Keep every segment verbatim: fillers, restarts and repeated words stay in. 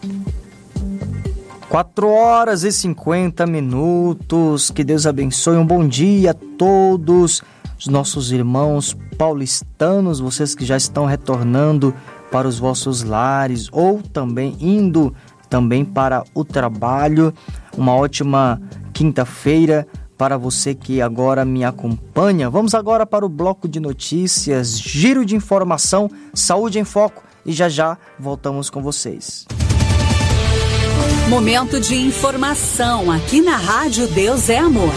quatro horas e cinquenta minutos. Que Deus abençoe. Um bom dia a todos os nossos irmãos paulistanos, vocês que já estão retornando para os vossos lares ou também indo também para o trabalho. Uma ótima quinta-feira para você que agora me acompanha. Vamos agora para o bloco de notícias, giro de informação, Saúde em Foco, e já já voltamos com vocês. Momento de informação aqui na Rádio Deus é Amor.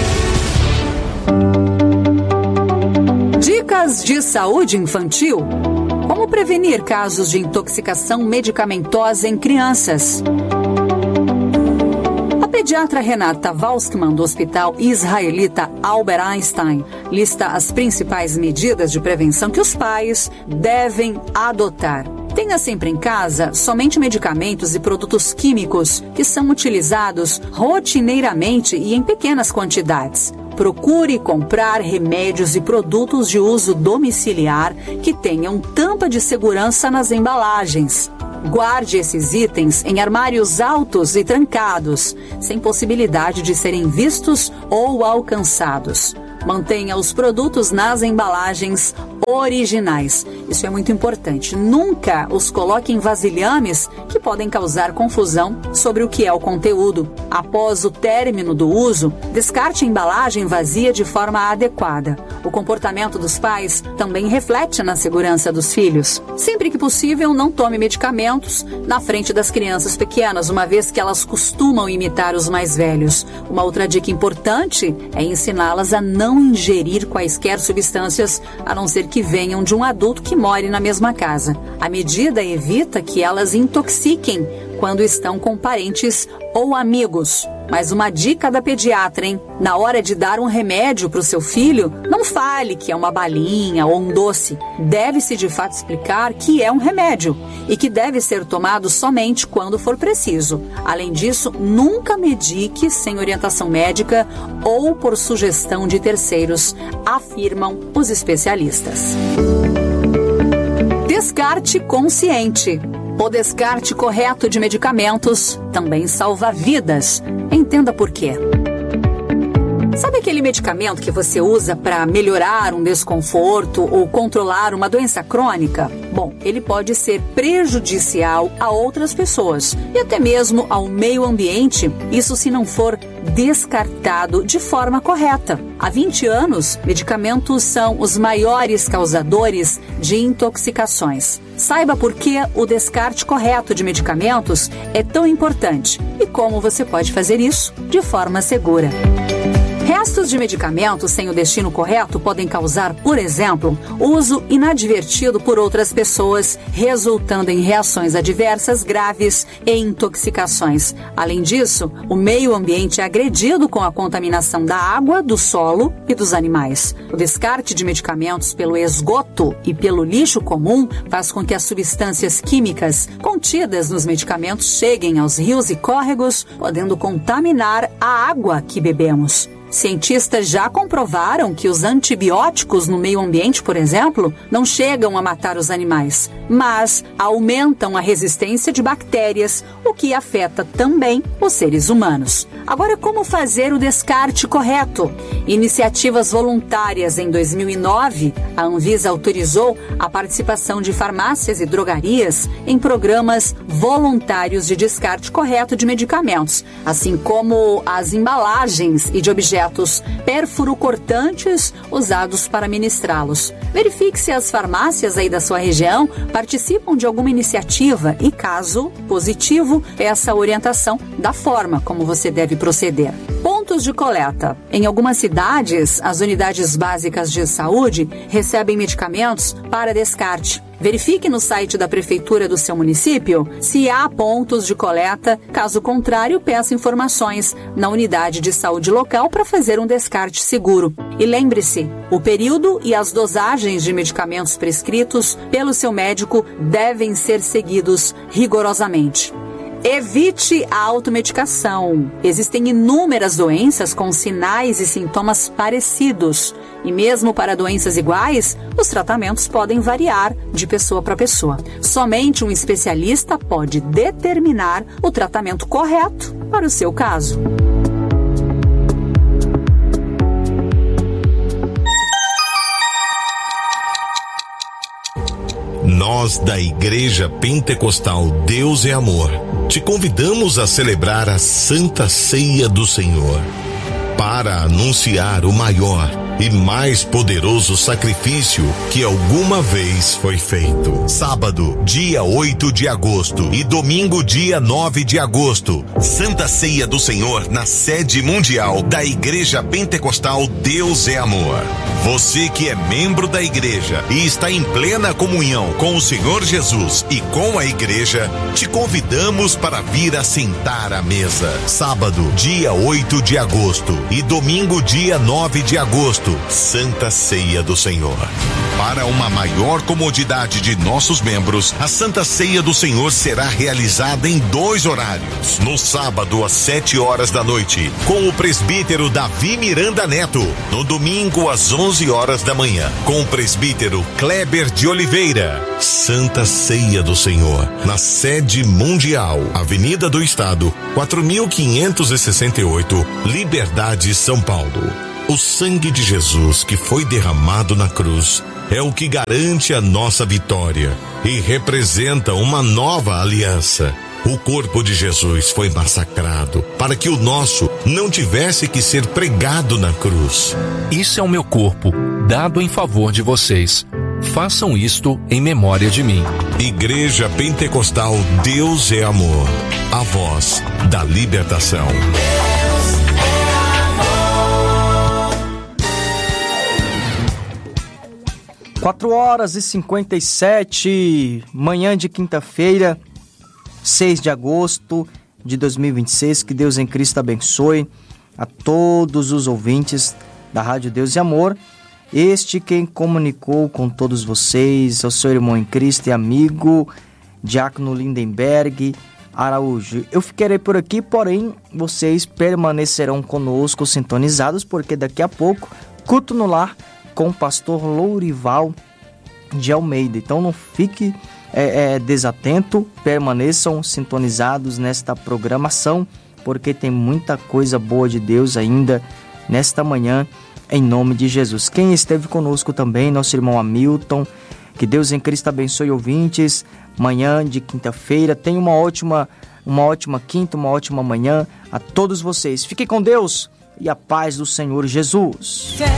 Dicas de saúde infantil. Como prevenir casos de intoxicação medicamentosa em crianças? A pediatra Renata Walskman, do Hospital Israelita Albert Einstein, lista as principais medidas de prevenção que os pais devem adotar. Tenha sempre em casa somente medicamentos e produtos químicos que são utilizados rotineiramente e em pequenas quantidades. Procure comprar remédios e produtos de uso domiciliar que tenham tampa de segurança nas embalagens. Guarde esses itens em armários altos e trancados, sem possibilidade de serem vistos ou alcançados. Mantenha os produtos nas embalagens originais. Isso é muito importante. Nunca os coloque em vasilhames que podem causar confusão sobre o que é o conteúdo. Após o término do uso, descarte a embalagem vazia de forma adequada. O comportamento dos pais também reflete na segurança dos filhos. Sempre que possível, não tome medicamentos na frente das crianças pequenas, uma vez que elas costumam imitar os mais velhos. Uma outra dica importante é ensiná-las a não ingerir quaisquer substâncias, a não ser que venham de um adulto que more na mesma casa. A medida evita que elas intoxiquem quando estão com parentes ou amigos. Mas uma dica da pediatra, hein? Na hora de dar um remédio para o seu filho, não fale que é uma balinha ou um doce. Deve-se de fato explicar que é um remédio e que deve ser tomado somente quando for preciso. Além disso, nunca medique sem orientação médica ou por sugestão de terceiros, afirmam os especialistas. Descarte consciente. O descarte correto de medicamentos também salva vidas. Entenda por quê. Sabe aquele medicamento que você usa para melhorar um desconforto ou controlar uma doença crônica? Bom, ele pode ser prejudicial a outras pessoas e até mesmo ao meio ambiente, isso se não for descartado de forma correta. Há vinte anos, medicamentos são os maiores causadores de intoxicações. Saiba por que o descarte correto de medicamentos é tão importante e como você pode fazer isso de forma segura. Restos de medicamentos sem o destino correto podem causar, por exemplo, uso inadvertido por outras pessoas, resultando em reações adversas graves e intoxicações. Além disso, o meio ambiente é agredido com a contaminação da água, do solo e dos animais. O descarte de medicamentos pelo esgoto e pelo lixo comum faz com que as substâncias químicas contidas nos medicamentos cheguem aos rios e córregos, podendo contaminar a água que bebemos. Cientistas já comprovaram que os antibióticos no meio ambiente, por exemplo, não chegam a matar os animais, mas aumentam a resistência de bactérias, o que afeta também os seres humanos. Agora, como fazer o descarte correto? Iniciativas voluntárias. Em dois mil e nove, a Anvisa autorizou a participação de farmácias e drogarias em programas voluntários de descarte correto de medicamentos, assim como as embalagens e de objetos pérfuro-cortantes usados para ministrá-los. Verifique se as farmácias aí da sua região participam de alguma iniciativa e, caso positivo, peça a orientação da forma como você deve proceder. Pontos de coleta. Em algumas cidades, as unidades básicas de saúde recebem medicamentos para descarte. Verifique no site da prefeitura do seu município se há pontos de coleta. Caso contrário, peça informações na unidade de saúde local para fazer um descarte seguro. E lembre-se, o período e as dosagens de medicamentos prescritos pelo seu médico devem ser seguidos rigorosamente. Evite a automedicação. Existem inúmeras doenças com sinais e sintomas parecidos. E mesmo para doenças iguais, os tratamentos podem variar de pessoa para pessoa. Somente um especialista pode determinar o tratamento correto para o seu caso. Nós da Igreja Pentecostal Deus é Amor, te convidamos a celebrar a Santa Ceia do Senhor, para anunciar o maior e mais poderoso sacrifício que alguma vez foi feito. Sábado, dia oito de agosto e domingo, dia nove de agosto, Santa Ceia do Senhor na sede mundial da Igreja Pentecostal Deus é Amor. Você que é membro da igreja e está em plena comunhão com o Senhor Jesus e com a igreja, te convidamos para vir assentar à mesa. Sábado, dia oito de agosto e domingo, dia nove de agosto, Santa Ceia do Senhor. Para uma maior comodidade de nossos membros, a Santa Ceia do Senhor será realizada em dois horários. No sábado, às sete horas da noite, com o presbítero Davi Miranda Neto. No domingo, às onze horas da manhã, com o presbítero Kleber de Oliveira. Santa Ceia do Senhor, na sede mundial, Avenida do Estado, quatro mil quinhentos e sessenta e oito, Liberdade, São Paulo. O sangue de Jesus que foi derramado na cruz é o que garante a nossa vitória e representa uma nova aliança. O corpo de Jesus foi massacrado para que o nosso não tivesse que ser pregado na cruz. Isso é o meu corpo, dado em favor de vocês. Façam isto em memória de mim. Igreja Pentecostal Deus é Amor, a voz da libertação. quatro horas e cinquenta e sete, manhã de quinta-feira, seis de agosto de dois mil e vinte e seis. Que Deus em Cristo abençoe a todos os ouvintes da Rádio Deus e Amor. Este quem comunicou com todos vocês, é o seu irmão em Cristo e amigo, Diácono Lindenberg Araújo. Eu ficarei por aqui, porém vocês permanecerão conosco sintonizados, porque daqui a pouco, culto no lar com o pastor Lourival de Almeida. Então não fique é, é, desatento, permaneçam sintonizados nesta programação, porque tem muita coisa boa de Deus ainda nesta manhã, em nome de Jesus. Quem esteve conosco também, nosso irmão Hamilton, que Deus em Cristo abençoe ouvintes, manhã de quinta-feira, tenha uma ótima, uma ótima quinta, uma ótima manhã a todos vocês. Fiquem com Deus e a paz do Senhor Jesus.